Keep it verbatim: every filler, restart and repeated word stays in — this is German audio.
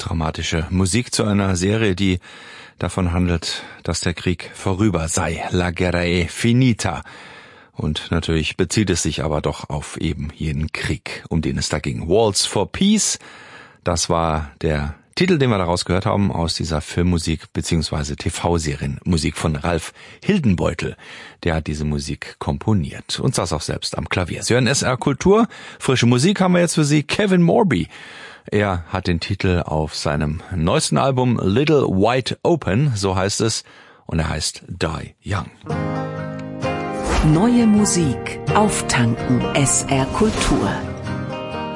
dramatische Musik zu einer Serie, die davon handelt, dass der Krieg vorüber sei. La guerra è finita. Und natürlich bezieht es sich aber doch auf eben jenen Krieg, um den es da ging. Waltz for Peace, das war der Titel, den wir daraus gehört haben, aus dieser Filmmusik bzw. T V-Serienmusik von Ralf Hildenbeutel. Der hat diese Musik komponiert und saß auch selbst am Klavier. Sie hören S R Kultur. Frische Musik haben wir jetzt für Sie. Kevin Morby. Er hat den Titel auf seinem neuesten Album Little Wide Open, so heißt es, und er heißt Die Young. Neue Musik auftanken. S R Kultur.